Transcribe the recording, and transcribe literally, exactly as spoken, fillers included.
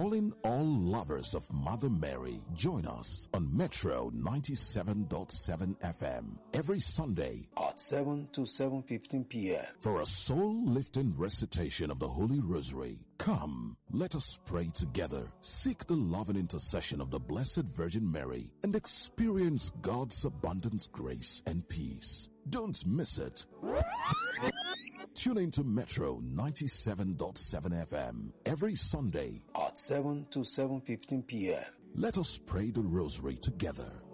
Calling all lovers of Mother Mary, join us on Metro ninety-seven point seven F M every Sunday at seven to seven fifteen p m for a soul-lifting recitation of the Holy Rosary. Come, let us pray together, seek the loving intercession of the Blessed Virgin Mary, and experience God's abundant grace and peace. Don't miss it. Tune into Metro ninety-seven point seven F M every Sunday at seven to seven fifteen p m Let us pray the Rosary together.